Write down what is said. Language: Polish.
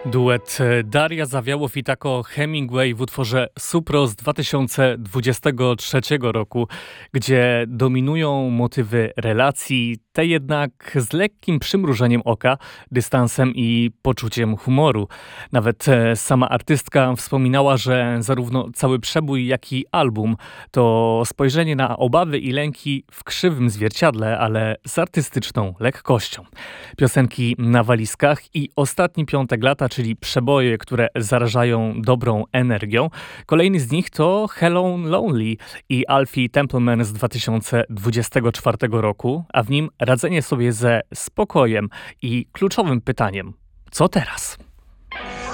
Duet Daria Zawiałow i Taco Hemingway w utworze Supro z 2023 roku, gdzie dominują motywy relacji, te jednak z lekkim przymrużeniem oka, dystansem i poczuciem humoru. Nawet sama artystka wspominała, że zarówno cały przebój, jak i album to spojrzenie na obawy i lęki w krzywym zwierciadle, ale z artystyczną lekkością. Piosenki na walizkach i Ostatni piątek lata, czyli przeboje, które zarażają dobrą energią. Kolejny z nich to Hello Lonely i Alfie Templeman z 2024 roku, a w nim radzenie sobie ze spokojem i kluczowym pytaniem: co teraz?